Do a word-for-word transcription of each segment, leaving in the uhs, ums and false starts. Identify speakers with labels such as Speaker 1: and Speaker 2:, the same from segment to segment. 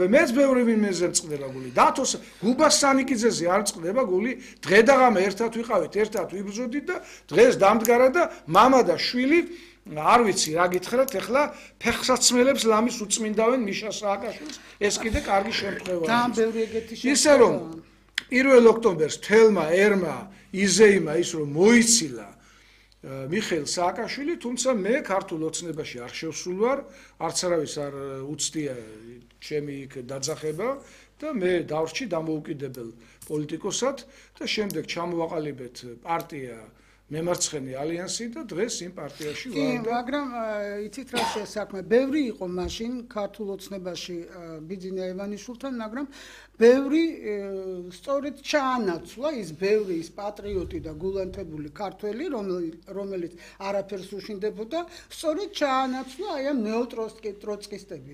Speaker 1: მეც ბევრი ვინმეზე წყდება გული. დათოს გუბას სანიკიძეზე არ წყდება გული. დღე და ღამე ერთად ვიყავით, ერთად ვიბრძოდით და დღეს დამდგარა და მამა და შვილი არ ვიცი რა გითხრათ, ეხლა ფეხსაცმელებს ლამის უწმინდავენ მიშა სააკაშვილს. ეს კიდე კარგი შემთხვევაა.
Speaker 2: ძალიან ბევრი ეგეთი შემთხვევა.
Speaker 1: ისე რომ პირველ ოქტომბერს თელმა ერმა იზეიმა ის რომ მოიცილა მიხეილ სააკაშვილი, თუმცა მე ქართულ ოცნებაში არ შევსულ ვარ, არც არავის არ უცდია ჩემი იქ დაძახება და მე დავრჩი დამოუკიდებელ პოლიტიკოსად და შემდეგ ჩამოვაყალიბეთ პარტია მემარცხენე ალიანსი და დღეს იმ პარტიაში ვარ.
Speaker 2: კი, მაგრამ იცით რა საქმე, ბევრი იყო მაშინ ქართულ ოცნებაში ბიძინა ივანიშვილთან, მაგრამ ბევრი სწორედ ჩაანაცვლა ის ბევრი ის პატრიოტი და გულანთებული ქართველი, რომელიც არაფერს უშინდებოდა, სწორედ ჩაანაცვლა აი ამ ნეოტროცკისტებით,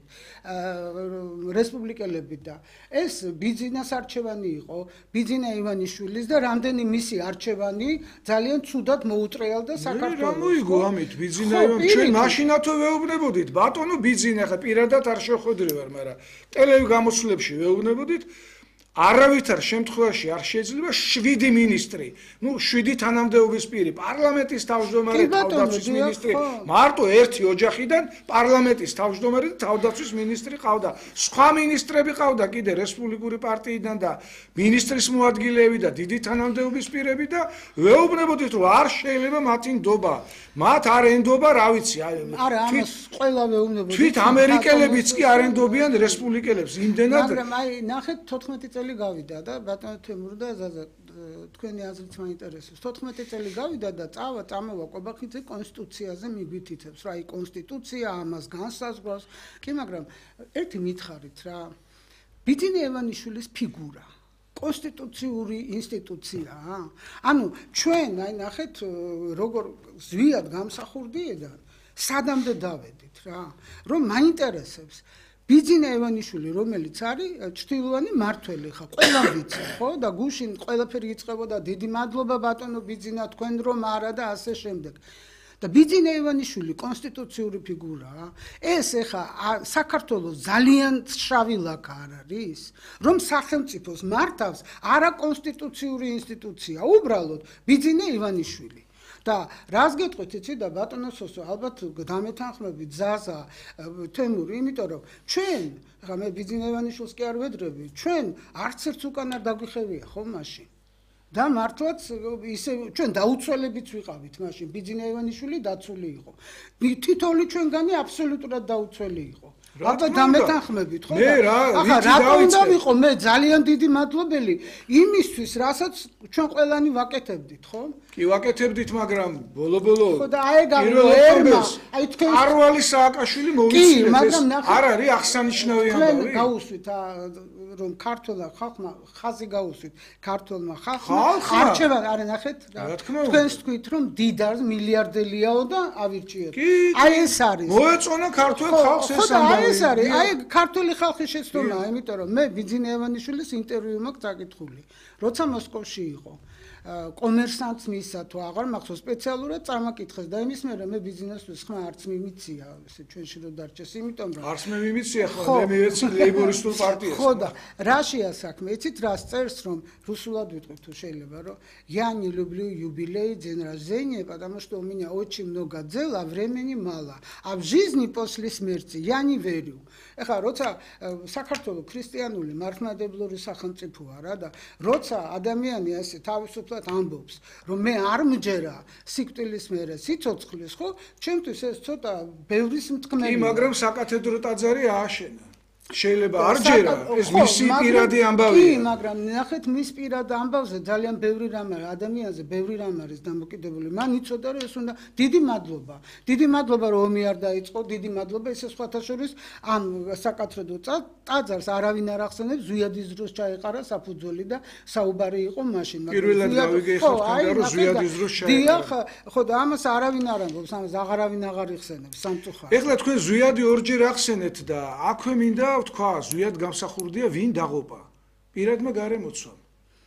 Speaker 2: რესპუბლიკელებით და ეს ბიძინას არჩევანი იყო, ბიძინა ივანიშვილის და რამდენი მისი არჩევანი ძალიან ცუდად მოუტრიალდა საქართველოს.
Speaker 1: რა მოიგო ამით ბიძინა ივანიშვილი? ჩვენ მაშინათო ვეუბნებოდით, ბატონო ბიძინა, ხა პირადად არ შევხვედრი ვარ, მაგრამ ტელევიზიურ გამოსვლებში ვეუბნებოდით. არავითარ შემთხვევაში არ შეიძლება შვიდი მინისტრი, ну შვიდი თანამდებობის პირი, პარლამენტის თავმჯდომარე, თავდაცვის მინისტრი, მარტო ერთი ოჯახიდან პარლამენტის თავმჯდომარე და თავდაცვის მინისტრი ყავდა. სხვა მინისტრები ყავდა კიდე რესპუბლიკური პარტიიდან და მინისტრის მოადგილეები და დიდი თანამდებობის პირები და ვეუბნებოდით რომ არ შეიძლება მათი ნდობა. მათ არ ენდობა, რა ვიცი,
Speaker 2: არა, ამას ყველა ვეუბნებოდით.
Speaker 1: თვით ამერიკელებიც კი არ ენდობიან რესპუბლიკელებს. იმდენად
Speaker 2: მაგრამ აი ნახეთ თოთხმეტი წელი გავიდა და ბატონო თემურ და ზაზა თქვენი აზრით მაინტერესებს. თოთხმეტი წელი გავიდა და წავა წამოვა ყობახიძე კონსტიტუციაზე მიგვითითებს რა, აი კონსტიტუცია ამას განსაზღვრავს. კი, მაგრამ ერთი მითხარით რა. ბიძინა ივანიშვილის ფიგურა კონსტიტუციური ინსტიტუციაა. ანუ ჩვენ აი ნახეთ როგორ ზვიად გამსახურდიედან სადამდე დავედით რა, რომ მაინტერესებს ბიძინა ივანიშვილი, რომელიც არის ჩრდილოვანი მმართველი ხა, ყველა ვიცი, ხო? და გუშინ ყველაფერი იწყებოდა, დიდი მადლობა ბატონო ბიძინა, თქვენ რომ არა და ასე შემდეგ. და ბიძინა ივანიშვილი კონსტიტუციური ფიგურაა. ეს ეხა საქართველოს ძალიან შავი ლაქა არ არის, რომ სახელმწიფოს მართავს არა კონსტიტუციური ინსტიტუცია, უბრალოდ ბიძინა ივანიშვილი. და რას გეტყვით იცი და ბატონო სოსო ალბათ დამეთანხმებით ზაზა თემური, იმიტომ რომ ჩვენ ხა მე ბიძინა ივანიშვილს კი არ ვედრები, ჩვენ არც ერთს უკან არ დაგვიხევია ხო მაშინ. და მართლაც ისე ჩვენ დაუცველებიც ვიყავით მაშინ, ბიძინა ივანიშვილი დაცული იყო. თითოეული ჩვენგანი აბსოლუტურად დაუცველი იყო. ალბათ დამეთანხმებით ხო?
Speaker 1: მე რა,
Speaker 2: ახლა რატომ უნდა ვიყო მე ძალიან დიდი მადლობელი იმისთვის, რასაც ჩვენ ყველანი ვაკეთებდით, ხო?
Speaker 1: კი ვაკეთებდით, მაგრამ ბოლო-ბოლო
Speaker 2: ხო და აი ერმა, აი თქვენ
Speaker 1: არვალი სააკაშვილი მოვიცილეთ,
Speaker 2: მაგრამ
Speaker 1: არ არის აღსანიშნავი ამბავი.
Speaker 2: თქვენ გაუსვით რომ ქართულმა ხალხმა ხაზი გაუსვით ქართულმა ხალხმა არჩევან არა ნახეთ თქვენს თქვით რომ დიდარ მილიარდელიაო და ავირჩიოთ. აი ეს არის.
Speaker 1: მოეწონა ქართულ ხალხს ეს ამბავი.
Speaker 2: აი ეს არის. აი ქართული ხალხის შეცდომაა, იმიტომ რომ მე ბიძინა ივანიშვილის ინტერვიუ მაქვს დაკითხული. როცა მოსკოვში იყო. კომერსანტს მისცა თუ აღარ მახსოვს სპეციალურად წარმაკითხეს და იმის მერე მე ბიზნესის ხმა არც მიმიცია ესე ჩვენში რო დარჩეს იმიტომ რომ
Speaker 1: არც მე მიმიცია ხო მე მივეცი ლეიბორისტულ პარტიას
Speaker 2: ხო და რაშია საქმე იცით რას წერს რომ რუსულად ვიტყვით თუ შეიძლება რომ я не люблю юбилей день рождения потому что у меня очень много дел а времени мало а в жизни после смерти я не верю ეხლა როცა საქართველოს ქრისტიანული მართლმადიდებლური სახელმწიფოა რა და როცა ადამიანი ასე თავისუფლად ამბობს რომ მე არ მჯერა სიკვდილის მერე სიცოცხლის ხო ჩემთვის ეს ცოტა ბევრის მთქმელია
Speaker 1: კი მაგრამ საკათედრო ტაძარი ააშენა შეიძლება არ ჯერა ეს მისი პირადი ამბავია
Speaker 2: კი მაგრამ ნახეთ მის პირად ამბავზე ძალიან ბევრი რამ არის ადამიანზე ბევრი რამ არის დამოკიდებული მან იცოდა რომ ეს უნდა დიდი მადლობა დიდი მადლობა რომ ომი არ დაიწყო დიდი მადლობა ესე სხვათა შორის ამ საკათედრო ტაძარს არავინ არ ახსენებს ზვიადის დროს ჩაეყარა საფუძველი და საუბარი იყო მაშინ
Speaker 1: პირველად გავიგეხავთ რომ ზვიადის დროს ჩაეყარა
Speaker 2: დიახ ხო და ამას არავინ არ ამბობს ამას აღარავინ აღარ იხსენებს სამწუხაროდ
Speaker 1: ეხლა თქვენ ზვიადი ორჯერ ახსენეთ და აქვე მინდა თქვა ზვიად გამსახურდია ვინ დაღობა პირადმა გარემოცვამ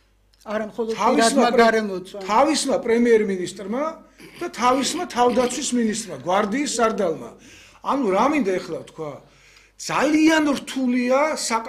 Speaker 2: არა მხოლოდ პირადმა გარემოცვამ
Speaker 1: თავისმა პრემიერ-მინისტრმა და თავისმა თავდაცვის მინისტრმა გვარდიის სარდალმა ანუ რა მინდა ეხლა თქვა ძალიან რთულია